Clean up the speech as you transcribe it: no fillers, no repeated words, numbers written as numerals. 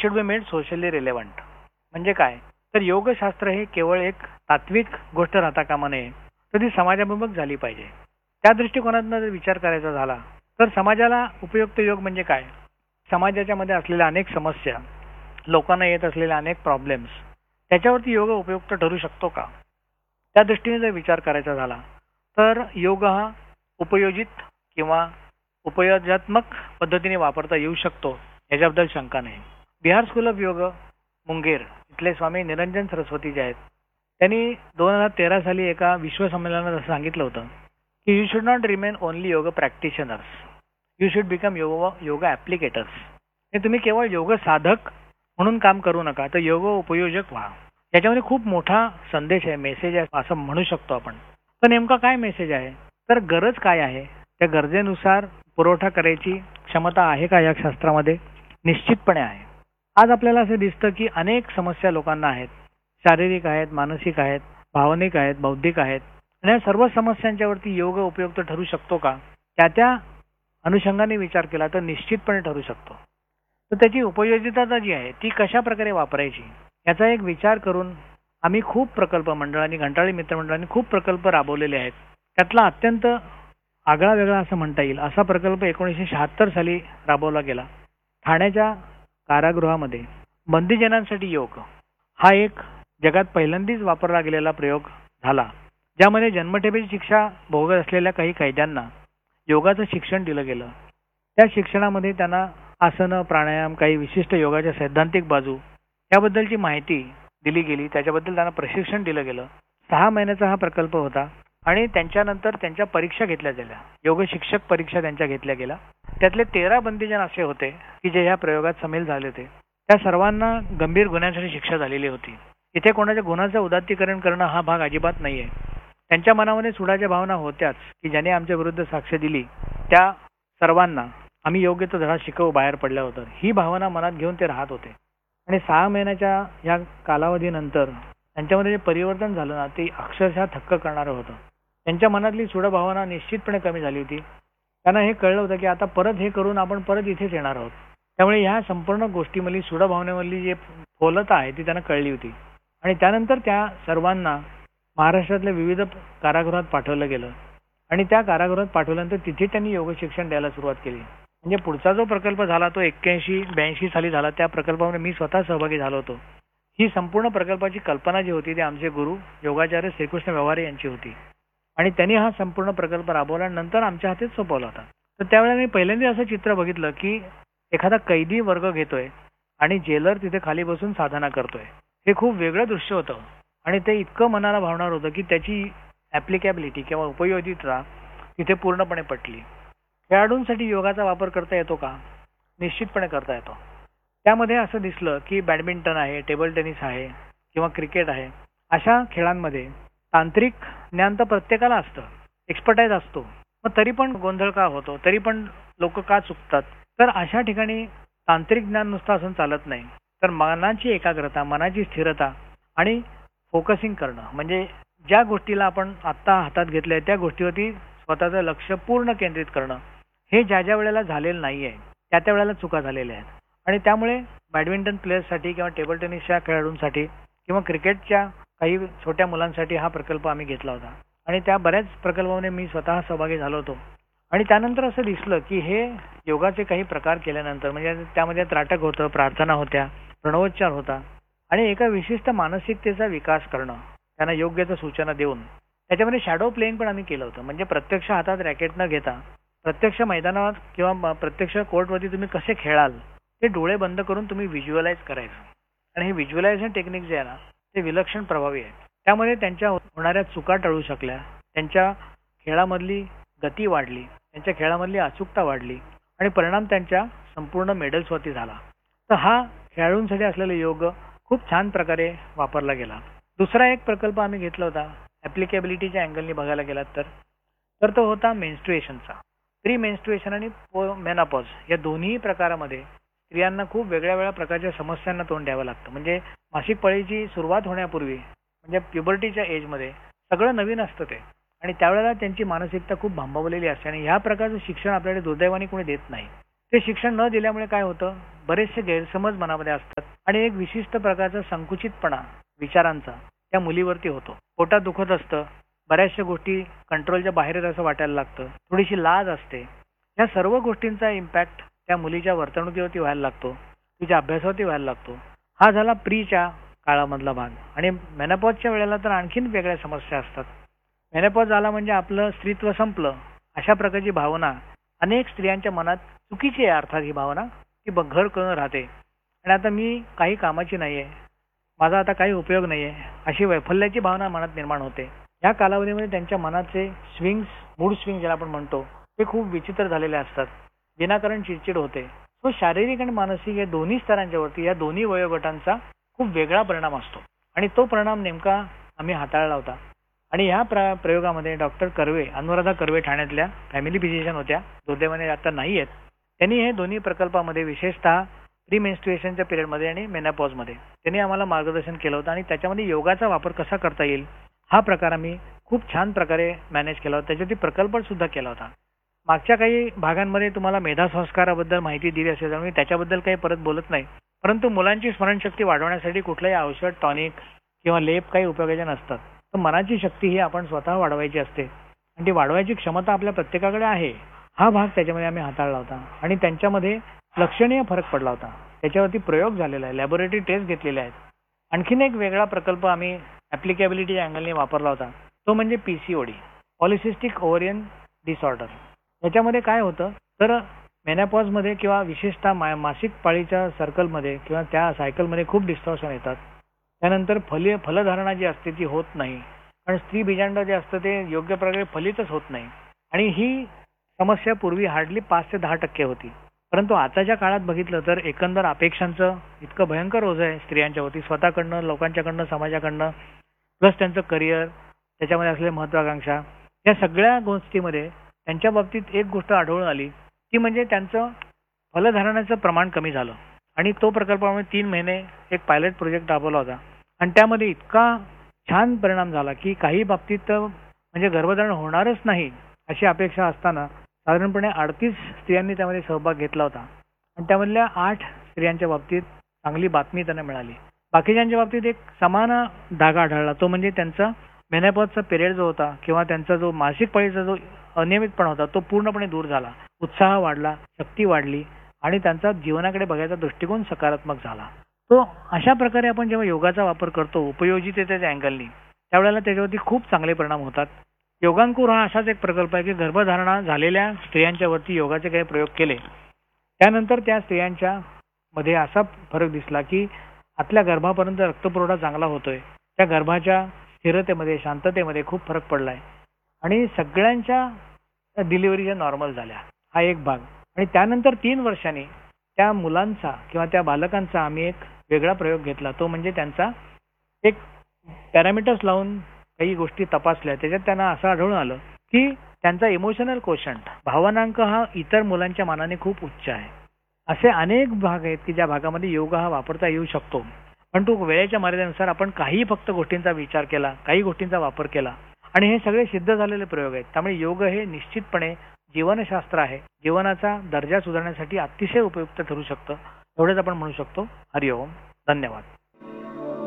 Should be made socially relevant. म्हणजे काय तर योगशास्त्र हे केवळ एक तात्विक गोष्ट राहता कामा नये, तर ती समाजाभिमुख झाली पाहिजे. त्या दृष्टिकोनातून जर विचार करायचा झाला तर समाजाला उपयुक्त योग म्हणजे काय? समाजाच्या मध्ये असलेल्या अनेक समस्या, लोकांना येत असलेले अनेक प्रॉब्लेम्स, त्याच्यावरती योग उपयुक्त ठरू शकतो का? त्या दृष्टीने जर विचार करायचा झाला तर योग हा उपयोजित किंवा उपयोगात्मक पद्धतीने वापरता येऊ शकतो याच्याबद्दल शंका नाही. बिहार स्कूल ऑफ योग मुंगेर इथले स्वामी निरंजन सरस्वती जे आहेत त्यांनी 2013 साली एका विश्व संमेलनात असं सांगितलं होतं की you should not remain only योग practitioners, you should become yoga ऍप्लिकेटर्स. हे तुम्ही केवळ योग साधक म्हणून काम करू नका, तर योग उपयोजक व्हा. याच्यामध्ये खूप मोठा संदेश आहे, मेसेज आहे असं म्हणू शकतो आपण. तर नेमका काय मेसेज आहे? तर गरज काय आहे त्या गरजेनुसार पुरवठा करायची क्षमता आहे का या शास्त्रामध्ये? निश्चितपणे आहे. आज आपल्याला असं दिसतं की अनेक समस्या लोकांना आहेत, शारीरिक आहेत, मानसिक आहेत, भावनिक आहेत, बौद्धिक आहेत. आणि या सर्व समस्यांच्यावरती योग उपयुक्त ठरू शकतो का? त्या अनुषंगाने विचार केला तर निश्चितपणे ठरू शकतो. तर त्याची उपयोजितता जी आहे ती कशा प्रकारे वापरायची याचा एक विचार करून आम्ही खूप प्रकल्प मंडळांनी, घंटाळी मित्रमंडळांनी खूप प्रकल्प राबवलेले आहेत. त्यातला अत्यंत आगळा वेगळा असं म्हणता येईल असा प्रकल्प 1976 साली राबवला गेला. ठाण्याच्या कारागृहामध्ये बंदीजनांसाठी योग हा एक जगात पहिल्यांदाच वापरला गेलेला प्रयोग झाला, ज्यामध्ये जन्मठेपेची शिक्षा भोगत असलेल्या काही कैद्यांना योगाचं शिक्षण दिलं गेलं. त्या शिक्षणामध्ये त्यांना आसन, प्राणायाम, काही विशिष्ट योगाच्या सैद्धांतिक बाजू याबद्दलची माहिती दिली गेली. त्याच्याबद्दल त्यांना प्रशिक्षण दिलं गेलं. 6 महिन्याचा हा प्रकल्प होता आणि त्यांच्यानंतर त्यांच्या परीक्षा घेतल्या गेल्या, योग शिक्षक परीक्षा त्यांच्या घेतल्या गेल्या. त्यातले 13 बंदीजन असे होते की जे ह्या प्रयोगात सामील झाले होते. त्या सर्वांना गंभीर गुन्ह्यांसाठी शिक्षा झालेली होती. इथे कोणाच्या गुन्ह्याचं उदात्तीकरण करणं हा भाग अजिबात नाहीये. त्यांच्या मनामध्ये सुडाच्या भावना होत्याच की ज्याने आमच्या विरुद्ध साक्ष दिली त्या सर्वांना आम्ही योग्य तो धडा शिकवू बाहेर पडल्या होतं, ही भावना मनात घेऊन ते राहत होते. आणि 6 महिन्याच्या या कालावधीनंतर त्यांच्यामध्ये जे परिवर्तन झालं ना ते अक्षरशः थक्क करणारं होतं. त्यांच्या मनातली सुड भावना निश्चितपणे कमी झाली होती. त्यांना हे कळलं होतं की आता परत हे करून आपण परत इथेच येणार आहोत. त्यामुळे ह्या संपूर्ण गोष्टीमधली सुड भावनेमधली जी फोलता आहे ती त्यांना कळली होती. आणि त्यानंतर त्या सर्वांना महाराष्ट्रातल्या विविध कारागृहात पाठवलं गेलं आणि त्या कारागृहात पाठवल्यानंतर तिथे त्यांनी योग शिक्षण द्यायला सुरुवात केली. म्हणजे पुढचा जो प्रकल्प झाला तो 81-82 साली झाला. त्या प्रकल्पामध्ये मी स्वतः सहभागी झालो होतो. ही संपूर्ण प्रकल्पाची कल्पना जी होती ती आमचे गुरु योगाचार्य श्रीकृष्ण व्यवहारे यांची होती आणि त्यांनी हा संपूर्ण प्रकल्प राबवल्यानंतर आमच्या हातात सोपवला होता. तर त्यावेळेला मी पहिल्यांदा असं चित्र बघितलं की एखादा कैदी वर्ग घेतोय आणि जेलर तिथे खाली बसून साधना करतोय. हे खूप वेगळं दृश्य होतं आणि ते इतकं मनाला भावणार होतं की त्याची ऍप्लिकेबिलिटी किंवा उपयोगिता तिथे पूर्णपणे पटली. खेळाडूंसाठी योगाचा वापर करता येतो का? निश्चितपणे करता येतो. त्यामध्ये असं दिसलं की बॅडमिंटन आहे, टेबल टेनिस आहे किंवा क्रिकेट आहे, अशा खेळांमध्ये तांत्रिक ज्ञान तर प्रत्येकाला असतं, एक्सपर्टाईज असतो, मग तरी पण गोंधळ का होतो, तरी पण लोक का चुकतात? तर अशा ठिकाणी तांत्रिक ज्ञान नुसतं असून चालत नाही, तर मनाची एकाग्रता, मनाची स्थिरता आणि फोकसिंग करणं, म्हणजे ज्या गोष्टीला आपण आत्ता हातात घेतलंय त्या गोष्टीवरती स्वतःचं लक्ष पूर्ण केंद्रित करणं, हे ज्या ज्या वेळेला झालेलं नाहीये त्या त्या वेळेला चुका झालेल्या आहेत. आणि त्यामुळे बॅडमिंटन प्लेयर्ससाठी किंवा टेबल टेनिसच्या खेळाडूंसाठी किंवा क्रिकेटच्या काही छोट्या मुलांसाठी हा प्रकल्प आम्ही घेतला होता आणि त्या बऱ्याच प्रकल्पामध्ये मी स्वतः सहभागी झालो होतो. आणि त्यानंतर असं दिसलं की हे योगाचे काही प्रकार केल्यानंतर म्हणजे त्यामध्ये त्राटक होतं, प्रार्थना होत्या, प्रणवोच्चार होता आणि एका विशिष्ट मानसिकतेचा विकास करणं, त्यांना योग्य त्या सूचना देऊन त्याच्यामध्ये शॅडो प्लेइंग पण आम्ही केलं होतं. म्हणजे प्रत्यक्ष हातात रॅकेट न घेता प्रत्यक्ष मैदानावर किंवा प्रत्यक्ष कोर्टवरती तुम्ही कसे खेळाल ते डोळे बंद करून तुम्ही व्हिज्युअलाइज करायचं. आणि हे व्हिज्युअलायझेशन टेक्निक जे आहे ना ते विलक्षण प्रभावी आहे. त्यामध्ये त्यांच्या होणाऱ्या चुका टळू शकल्या, त्यांच्या खेळामधली गती वाढली, त्यांच्या खेळामधली अचूकता वाढली आणि परिणाम त्यांच्या संपूर्ण मेडल्सवरती झाला. तर हा खेळाडूंसाठी असलेला योग खूप छान प्रकारे वापरला गेला. दुसरा एक प्रकल्प आम्ही घेतला होता ऍप्लिकेबिलिटीच्या अँगलनी बघायला गेलात तर तो होता मेन्स्ट्रुएशनचा. प्री मेन्स्ट्रुएशन आणि मेनोपॉज या दोन्ही प्रकारामध्ये स्त्रियांना खूप वेगळ्या प्रकारच्या समस्यांना तोंड द्यावं लागतं. म्हणजे मासिक पाळीची सुरुवात होण्यापूर्वी म्हणजे प्युबर्टीच्या एजमध्ये सगळं नवीन असतं ते आणि त्यावेळेला त्यांची मानसिकता खूप भांबावलेली असते आणि ह्या प्रकारचं शिक्षण आपल्याकडे दुर्दैवाने कोणी देत नाही. ते शिक्षण न दिल्यामुळे काय होतं, बरेचसे गैरसमज मनामध्ये असतात आणि एक विशिष्ट प्रकारचा संकुचितपणा विचारांचा त्या मुलीवरती होतो. पोटात दुखत असतं, बऱ्याचशा गोष्टी कंट्रोलच्या बाहेर आहेत असं वाटायला लागतं, थोडीशी लाज असते. या सर्व गोष्टींचा इम्पॅक्ट त्या मुलीच्या वर्तणुकीवरती व्हायला लागतो, तिच्या अभ्यासावरती व्हायला लागतो. हा झाला प्रीच्या काळामधला भाग. आणि मेनोपॉजच्या वेळेला तर आणखीन वेगळ्या समस्या असतात. मेनोपॉज झाला म्हणजे आपलं स्त्रीत्व संपलं अशा प्रकारची भावना अनेक स्त्रियांच्या मनात चुकीची आहे. अर्थात ही भावना ती घर करून राहते आणि आता मी काही कामाची नाहीये, माझा आता काही उपयोग नाहीये अशी वैफल्याची भावना मनात निर्माण होते. या कालावधीमध्ये त्यांच्या मनाचे स्विंग्स, मूड स्विंग ज्याला आपण म्हणतो, ते खूप विचित्र झालेले असतात. विनाकारण चिडचिड होते. तो शारीरिक आणि मानसिक या दोन्ही स्तरांच्या वरती या दोन्ही वयोगटांचा खूप वेगळा परिणाम असतो आणि तो परिणाम नेमका आम्ही हाताळला होता. आणि ह्या प्रयोगामध्ये डॉक्टर कर्वे, अनुराधा कर्वे ठाण्यातल्या फॅमिली फिजिशियन होत्या, दुर्दैवाने आता नाही आहेत. त्यांनी हे दोन्ही प्रकल्पामध्ये विशेषतः प्री मेन्स्ट्रुएशनच्या पिरियडमध्ये आणि मेनोपॉजमध्ये त्यांनी आम्हाला मार्गदर्शन केलं होतं आणि त्याच्यामध्ये योगाचा वापर कसा करता येईल हा प्रकार आम्ही खूप छान प्रकारे मॅनेज केला होता. त्याच्यावरती प्रकल्प सुद्धा केला होता. मागच्या काही भागांमध्ये तुम्हाला मेधासंस्काराबद्दल माहिती दिली असेल त्यामुळे त्याच्याबद्दल काही परत बोलत नाही. परंतु मुलांची स्मरणशक्ती वाढवण्यासाठी कुठलाही औषध, टॉनिक किंवा लेप काही उपयोगाचे नसतात. तर मनाची शक्ती ही आपण स्वतः वाढवायची असते आणि ती वाढवायची क्षमता आपल्या प्रत्येकाकडे आहे. हा भाग त्याच्यामध्ये आम्ही हाताळला होता आणि त्यांच्यामध्ये लक्षणीय फरक पडला होता. त्याच्यावरती प्रयोग झालेला आहे, लॅबोरेटरी टेस्ट घेतलेले आहेत. आणखीन एक वेगळा प्रकल्प आम्ही ऍप्लिकेबिलिटी अँगलने वापरला होता, तो म्हणजे पीसीओडी, पॉलिसिस्टिक ओव्हरियन डिसऑर्डर. याच्यामध्ये काय होतं तर मेनोपॉजमध्ये किंवा विशेषतः मासिक पाळीच्या सर्कलमध्ये किंवा त्या सायकलमध्ये खूप डिस्टॉर्शन येतात. त्यानंतर फलधारणा जी असते ती होत नाही, कारण स्त्री बीजांड जे असतं ते योग्य प्रकारे फलितच होत नाही आणि ही समस्या पूर्वी हार्डली 5 ते 10% होती. परंतु आताच्या काळात बघितलं तर एकंदर अपेक्षांचं इतकं भयंकर ओझं आहे स्त्रियांच्यावरती, स्वतःकडनं, लोकांच्याकडनं, समाजाकडनं, प्लस त्यांचं करिअर, त्याच्यामध्ये असलेली महत्वाकांक्षा, या सगळ्या गोष्टीमध्ये त्यांच्या बाबतीत एक गोष्ट आढळून आली ती म्हणजे त्यांचं फलधारणाचं प्रमाण कमी झालं. आणि तो प्रकल्पामध्ये 3 महिने एक पायलट प्रोजेक्ट राबवला होता आणि त्यामध्ये इतका छान परिणाम झाला की काही बाबतीत म्हणजे गर्भधारण होणारच नाही अशी अपेक्षा असताना साधारणपणे 38 स्त्रियांनी त्यामध्ये सहभाग घेतला होता आणि त्यामधल्या 8 स्त्रियांच्या बाबतीत चांगली बातमी त्यांना मिळाली. बाकीच्यांच्या बाबतीत एक समान धागा आढळला, तो म्हणजे त्यांचा मेनोपॉजचा पिरियड जो होता किंवा त्यांचा जो मासिक पाळीचा जो अनियमितपणा होता तो पूर्णपणे दूर झाला. उत्साह वाढला, शक्ती वाढली आणि त्यांचा जीवनाकडे बघायचा दृष्टिकोन सकारात्मक झाला. तो अशा प्रकारे आपण जेव्हा योगाचा वापर करतो उपयोजितेच्या अँगलनी, त्यावेळेला त्याच्यावरती खूप चांगले परिणाम होतात. योगांकुर हा असाच एक प्रकल्प आहे की गर्भधारणा झालेल्या स्त्रियांच्या वरती योगाचे काही प्रयोग केले, त्यानंतर त्या स्त्रियांच्या मध्ये असा फरक दिसला की आतल्या गर्भापर्यंत रक्तपुरवठा चांगला होतोय, त्या गर्भाच्या स्थिरतेमध्ये, शांततेमध्ये खूप फरक पडलाय आणि सगळ्यांच्या डिलिव्हरीच्या नॉर्मल झाल्या. हा एक भाग. आणि त्यानंतर 3 वर्षांनी त्या मुलांचा किंवा त्या बालकांचा आम्ही एक वेगळा प्रयोग घेतला, तो म्हणजे त्यांचा एक पॅरामीटर्स लावून काही गोष्टी तपासल्या. त्याच्यात त्यांना असं आढळून आलं की त्यांचा इमोशनल कोशंट, भावनांक हा इतर मुलांच्या मानाने खूप उच्च आहे. असे अनेक भाग आहेत की ज्या भागामध्ये योग हा वापरता येऊ शकतो, पण तो वेळेच्या मर्यादेनुसार आपण काही फक्त गोष्टींचा विचार केला, काही गोष्टींचा वापर केला आणि हे सगळे सिद्ध झालेले प्रयोग आहेत. त्यामुळे योग हे निश्चितपणे जीवनशास्त्र आहे, जीवनाचा दर्जा सुधारण्यासाठी अतिशय उपयुक्त ठरू शकतं, एवढंच आपण म्हणू शकतो. हरिओम, धन्यवाद.